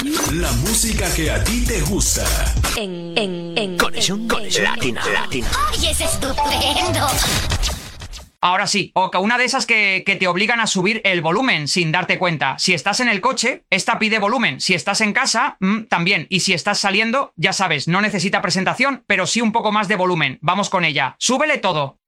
La música que a ti te gusta. En Conexión Latina. ¡Ay, es estupendo! Ahora sí, o una de esas que te obligan a subir el volumen sin darte cuenta. Si estás en el coche, esta pide volumen. Si estás en casa, también. Y si estás saliendo, ya sabes, no necesita presentación, pero sí un poco más de volumen. Vamos con ella. ¡Súbele todo!